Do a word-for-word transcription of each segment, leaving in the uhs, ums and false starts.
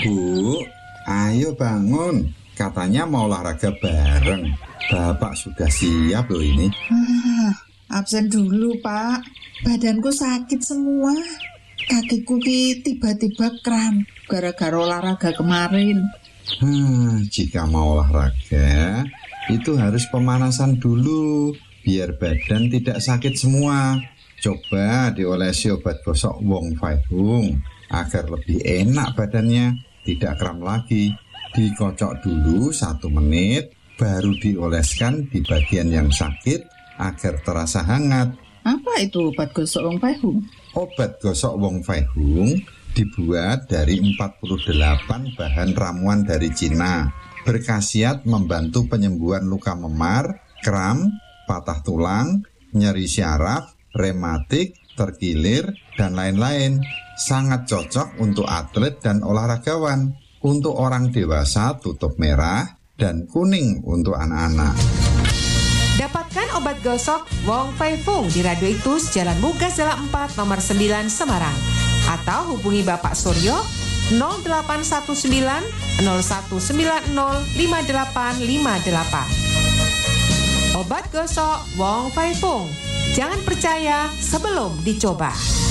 Bu, ayo bangun. Katanya mau olahraga bareng. Bapak sudah siap loh ini. Ah, absen dulu, Pak. Badanku sakit semua. Kakiku ki tiba-tiba kram gara-gara olahraga kemarin. Hmm, jika mau olahraga, itu harus pemanasan dulu, biar badan tidak sakit semua. Coba diolesi obat gosok Wong Fai Hung, agar lebih enak badannya, tidak kram lagi. Dikocok dulu satu menit, baru dioleskan di bagian yang sakit, agar terasa hangat. Apa itu obat gosok Wong Fai Hung? Obat gosok Wong Fai Hung dibuat dari empat puluh delapan bahan ramuan dari Cina. Berkhasiat membantu penyembuhan luka memar, kram, patah tulang, nyeri syaraf, rematik, terkilir, dan lain-lain. Sangat cocok untuk atlet dan olahragawan. Untuk orang dewasa tutup merah dan kuning untuk anak-anak. Dapatkan obat gosok Wong Fai Hung di Radio Itus Jalan Mugas Jalan empat nomor sembilan Semarang. Atau hubungi Bapak Suryo nol delapan satu sembilan nol satu sembilan nol lima delapan lima delapan. Obat gosok Wong Fai Hung. Jangan percaya sebelum dicoba.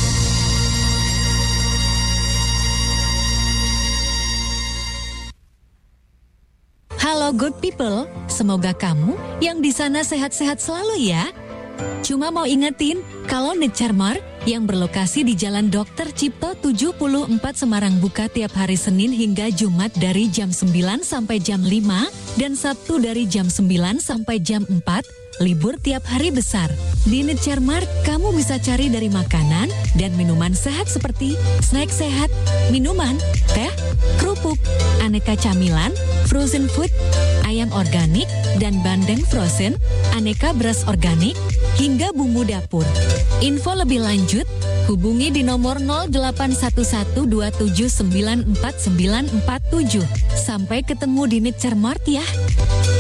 Halo good people, semoga kamu yang di sana sehat-sehat selalu ya. Cuma mau ingetin, kalau Netcarmart yang berlokasi di Jalan Dokter Cipto tujuh puluh empat Semarang buka tiap hari Senin hingga Jumat dari jam sembilan sampai jam lima dan Sabtu dari jam sembilan sampai jam empat, libur tiap hari besar. Di Netcarmart, kamu bisa cari dari makanan dan minuman sehat seperti snack sehat, minuman, teh, kerupuk, aneka camilan, frozen food, ayam organik, dan bandeng frozen, aneka beras organik, hingga bumbu dapur. Info lebih lanjut, hubungi di nomor nol delapan satu satu dua tujuh sembilan empat sembilan empat tujuh. Sampai ketemu di Netcarmart ya.